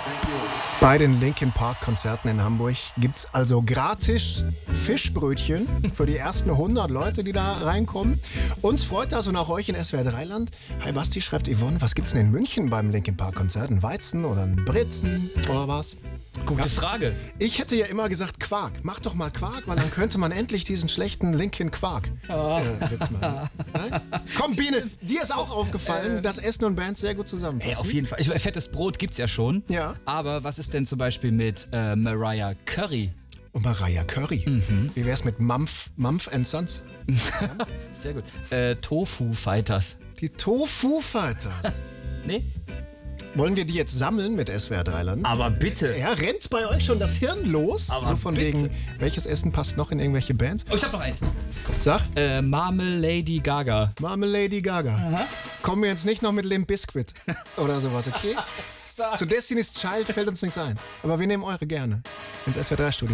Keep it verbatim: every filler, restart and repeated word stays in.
Bei den Linkin Park Konzerten in Hamburg gibt es also gratis Fischbrötchen für die ersten hundert Leute, die da reinkommen. Uns freut das und auch euch in S W R drei Land. Hi Basti, schreibt Yvonne, was gibt's denn in München beim Linkin Park Konzert? Ein Weizen oder ein Britzen oder was? Gute Ja. Frage. Ich hätte ja immer gesagt Quark. Mach doch mal Quark, weil dann könnte man endlich diesen schlechten Linkin Quark äh, Witz machen. Nein? Komm, Biene, dir ist auch aufgefallen, dass Essen und Band sehr gut zusammenpassen. Hey, auf jeden Fall. Ich, fettes Brot gibt's ja schon. Ja. Aber was ist denn zum Beispiel mit äh, Mariah Curry? Und Mariah Curry. Mhm. Wie wär's mit Mumph, Mumph and Sons? Sehr gut. Äh, Tofu Fighters. Die Tofu Fighters. Nee? Wollen wir die jetzt sammeln mit S W R drei Land? Aber bitte. Ja, rennt bei euch schon das Hirn los? Aber so von bitte. wegen, welches Essen passt noch in irgendwelche Bands? Oh, ich hab noch eins. Sag, Äh, Marmelady Gaga. Marmelady Gaga. Kommen wir jetzt nicht noch mit Limp Bizkit oder sowas, okay? Zu Destiny's Child fällt uns nichts ein. Aber wir nehmen eure gerne ins S W R drei Studio.